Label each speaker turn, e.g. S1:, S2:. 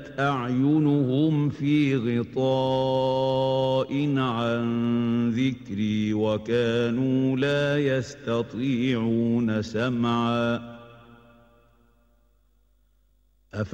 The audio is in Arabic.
S1: أعينهم في غطاء عن ذكري وكانوا لا يستطيعون سمعا